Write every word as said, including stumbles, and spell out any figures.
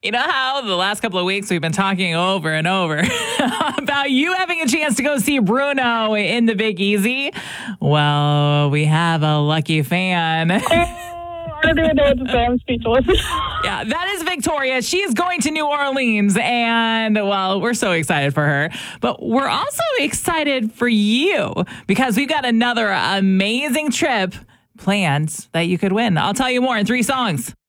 You know how the last couple of weeks we've been talking over and over about you having a chance to go see Bruno in the Big Easy? Well, we have a lucky fan. Oh, I don't even know what to say. I'm speechless. Yeah, that is Victoria. She's going to New Orleans, and, well, we're so excited for her. But we're also excited for you because we've got another amazing trip planned that you could win. I'll tell you more in three songs.